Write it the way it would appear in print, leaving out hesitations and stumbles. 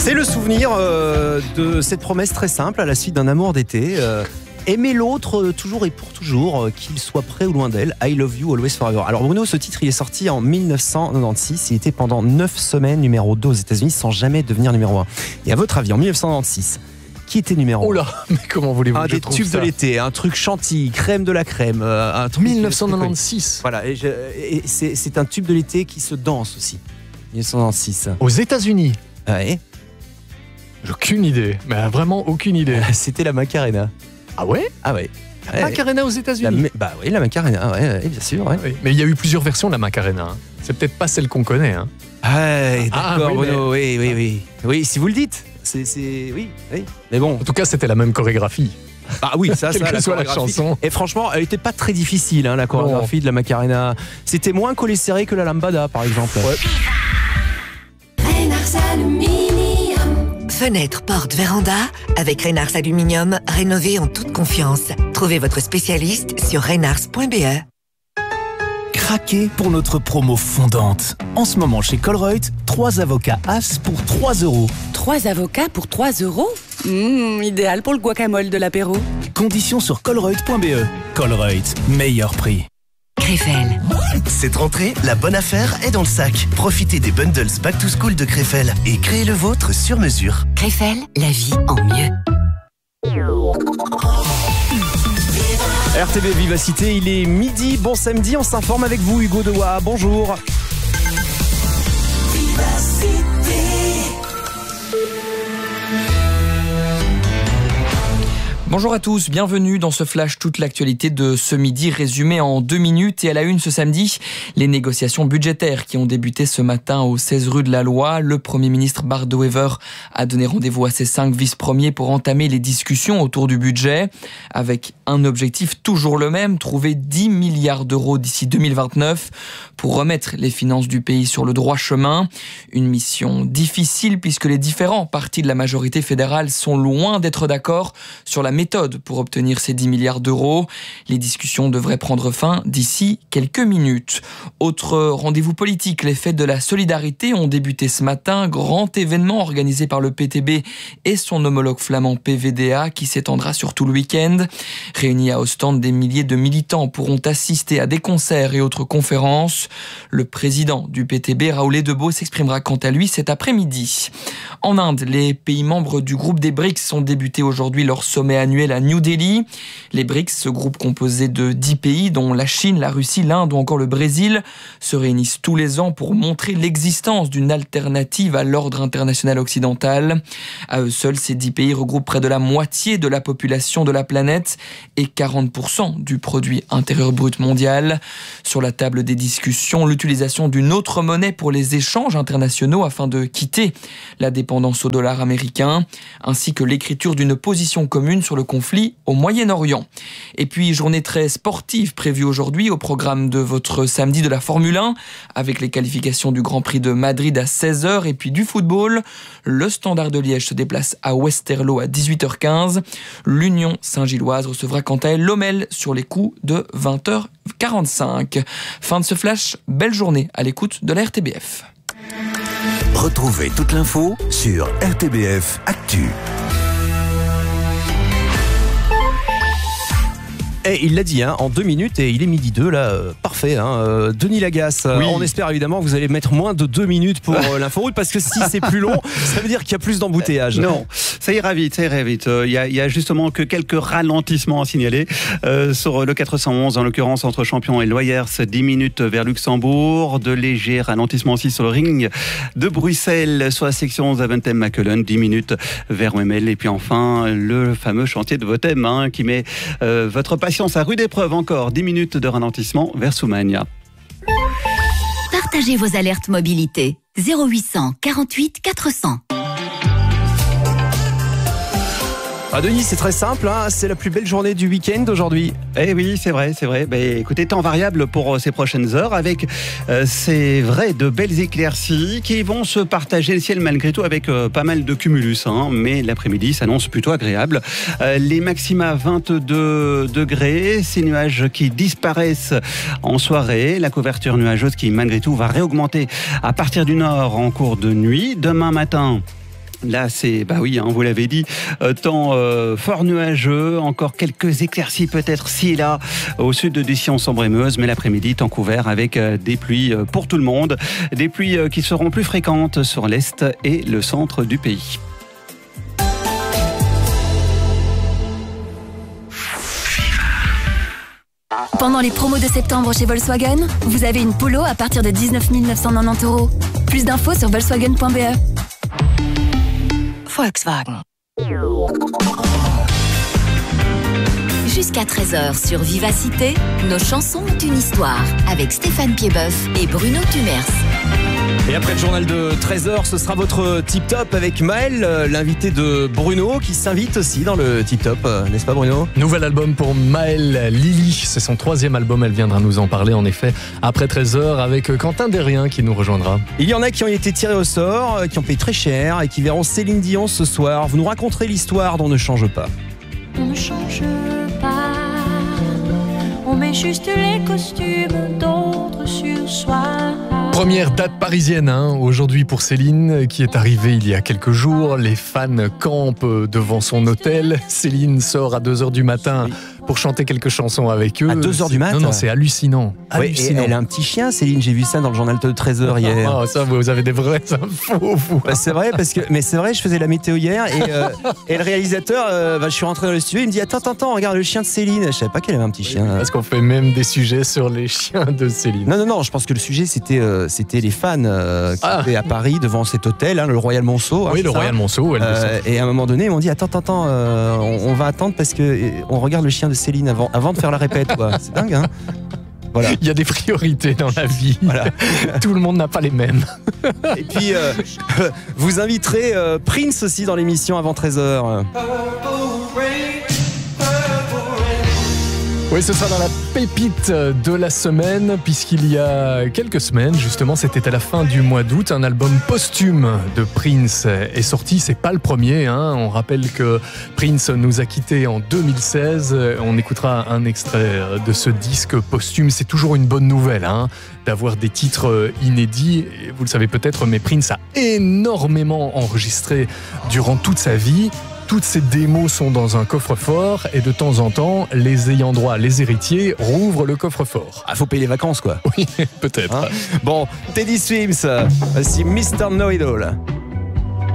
C'est le souvenir de cette promesse très simple à la suite d'un amour d'été. Aimer l'autre toujours et pour toujours, qu'il soit près ou loin d'elle. I love you always forever. Alors Bruno, ce titre il est sorti en 1996. Il était pendant 9 semaines numéro 2 aux États-Unis sans jamais devenir numéro 1. Et à votre avis, en 1996, qui était numéro 1? Oh là, mais comment voulez-vous que je des trouve tubes ça de l'été, un truc chantilly, crème de la crème, un truc 1996. Voilà, et c'est un tube de l'été qui se danse aussi. 1996. Aux États-Unis. Ouais. J'ai aucune idée, mais vraiment aucune idée. C'était la Macarena. Ah ouais? Ah ouais. La Macarena aux États-Unis. Bah oui, la Macarena, ouais, bien sûr. Ouais. Oui. Mais il y a eu plusieurs versions de la Macarena. Hein. C'est peut-être pas celle qu'on connaît. Hein. D'accord, Bruno, oui. Oui, si vous le dites. Oui. Mais bon. En tout cas, c'était la même chorégraphie. Ah oui, ça, quelle que soit la chanson. Et franchement, elle était pas très difficile, la chorégraphie de la Macarena. C'était moins collé serré que la lambada, par exemple. Ouais. Fenêtre, porte, véranda, avec Reynars Aluminium, rénovez en toute confiance. Trouvez votre spécialiste sur reynars.be. Craquez pour notre promo fondante. En ce moment chez Colruyt, 3 avocats As pour 3 €. 3 avocats pour 3 €? Idéal pour le guacamole de l'apéro. Conditions sur colruyt.be. Colruyt, meilleur prix. Krefel. Cette rentrée, la bonne affaire est dans le sac. Profitez des bundles Back to School de Krefel et créez le vôtre sur mesure. Krefel, la vie en mieux. RTB Vivacité, il est midi, bon samedi, on s'informe avec vous Hugo Dewa, bonjour. Bonjour à tous, bienvenue dans ce flash toute l'actualité de ce midi résumé en 2 minutes et à la une ce samedi, les négociations budgétaires qui ont débuté ce matin au 16 rue de la Loi. Le Premier ministre Bart De Wever a donné rendez-vous à ses 5 vice-premiers pour entamer les discussions autour du budget avec un objectif toujours le même, trouver 10 milliards d'euros d'ici 2029 pour remettre les finances du pays sur le droit chemin. Une mission difficile puisque les différents partis de la majorité fédérale sont loin d'être d'accord sur la méthode pour obtenir ces 10 milliards d'euros. Les discussions devraient prendre fin d'ici quelques minutes. Autre rendez-vous politique, les fêtes de la solidarité ont débuté ce matin. Grand événement organisé par le PTB et son homologue flamand PVDA qui s'étendra sur tout le week-end. Réunis à Ostende, des milliers de militants pourront assister à des concerts et autres conférences. Le président du PTB, Raoul Edebo, s'exprimera quant à lui cet après-midi. En Inde, les pays membres du groupe des BRICS ont débuté aujourd'hui leur sommet annuel à New Delhi. Les BRICS, ce groupe composé de 10 pays, dont la Chine, la Russie, l'Inde ou encore le Brésil, se réunissent tous les ans pour montrer l'existence d'une alternative à l'ordre international occidental. À eux seuls, ces 10 pays regroupent près de la moitié de la population de la planète et 40% du produit intérieur brut mondial. Sur la table des discussions, l'utilisation d'une autre monnaie pour les échanges internationaux afin de quitter la dépendance au dollar américain, ainsi que l'écriture d'une position commune sur le conflit au Moyen-Orient. Et puis, journée très sportive prévue aujourd'hui au programme de votre samedi de la Formule 1, avec les qualifications du Grand Prix de Madrid à 16h et puis du football. Le Standard de Liège se déplace à Westerlo à 18h15. L'Union Saint-Gilloise recevra quant à elle Lommel sur les coups de 20h45. Fin de ce flash, belle journée à l'écoute de la RTBF. Retrouvez toute l'info sur RTBF Actu. Et il l'a dit en 2 minutes et il est midi 2 là, parfait. Denis Lagasse, oui. On espère évidemment que vous allez mettre moins de 2 minutes pour l'inforoute parce que si c'est plus long, ça veut dire qu'il y a plus d'embouteillage. Non, ça ira vite. Il y a justement que quelques ralentissements à signaler sur le 411, en l'occurrence entre Champion et Loyers, 10 minutes vers Luxembourg, de légers ralentissements aussi sur le ring de Bruxelles, sur la section Zaventem-Makelen, 10 minutes vers Wemmel, et puis enfin le fameux chantier de Votem qui met votre patience à rude épreuve, encore 10 minutes de ralentissement vers Soumagna. Partagez vos alertes mobilité 0800 48 400. Denis, c'est très simple, c'est la plus belle journée du week-end aujourd'hui. Eh oui, c'est vrai. Écoutez, temps variable pour ces prochaines heures avec, c'est vrai, de belles éclaircies qui vont se partager le ciel malgré tout avec pas mal de cumulus. Mais l'après-midi s'annonce plutôt agréable. Les maxima 22 degrés, ces nuages qui disparaissent en soirée. La couverture nuageuse qui malgré tout va réaugmenter à partir du nord en cours de nuit. Demain matin, Là, c'est, vous l'avez dit, temps fort nuageux, encore quelques éclaircies peut-être ci et là au sud de Sion-Sambre-et-Meuse, mais l'après-midi, temps couvert avec des pluies pour tout le monde. Des pluies qui seront plus fréquentes sur l'est et le centre du pays. Pendant les promos de septembre chez Volkswagen, vous avez une Polo à partir de 19 990 €. Plus d'infos sur volkswagen.be. Volkswagen. Jusqu'à 13h sur Vivacité, nos chansons ont une histoire avec Stéphane Piedboeuf et Bruno Tumers. Et après le journal de 13h, ce sera votre Tip Top avec Maël, l'invité de Bruno, qui s'invite aussi dans le Tip Top, n'est-ce pas Bruno? Nouvel album pour Maël Lily, c'est son 3e album, elle viendra nous en parler en effet après 13h avec Quentin Derrien qui nous rejoindra. Il y en a qui ont été tirés au sort, qui ont payé très cher et qui verront Céline Dion ce soir. Vous nous raconterez l'histoire d'On ne change pas. On ne change pas, on met juste les costumes d'autres sur soi. Première date parisienne aujourd'hui pour Céline qui est arrivée il y a quelques jours. Les fans campent devant son hôtel. Céline sort à 2h du matin pour chanter quelques chansons avec eux. À 2h du matin? Non, c'est hallucinant. Oui, et elle a un petit chien, Céline. J'ai vu ça dans le journal de 13h hier. Ah, ça, vous avez des vraies infos, vous. C'est vrai, mais c'est vrai, je faisais la météo hier et le réalisateur, je suis rentré dans le studio, il me dit attends, regarde le chien de Céline. Je savais pas qu'elle avait un petit chien. Parce qu'on fait même des sujets sur les chiens de Céline. Non, je pense que le sujet c'était les fans qui étaient à Paris devant cet hôtel, le Royal Monceau. Oui, le Royal Monceau. Et à un moment donné, ils m'ont dit attends, on va attendre parce que on regarde le chien de Céline avant de faire la répète. Quoi. C'est dingue, hein. Voilà. Il y a des priorités dans la vie. Voilà. Tout le monde n'a pas les mêmes. Et puis, vous inviterez Prince aussi dans l'émission avant 13h. Oui, ce sera dans la pépite de la semaine, puisqu'il y a quelques semaines, justement, c'était à la fin du mois d'août, un album posthume de Prince est sorti. C'est pas le premier, On rappelle que Prince nous a quittés en 2016. On écoutera un extrait de ce disque posthume. C'est toujours une bonne nouvelle, d'avoir des titres inédits. Vous le savez peut-être, mais Prince a énormément enregistré durant toute sa vie. Toutes ces démos sont dans un coffre-fort et de temps en temps, les ayants droit, les héritiers, rouvrent le coffre-fort. Faut payer les vacances, quoi. Oui, peut-être. Bon, Teddy Swims, voici Mr. Know It All.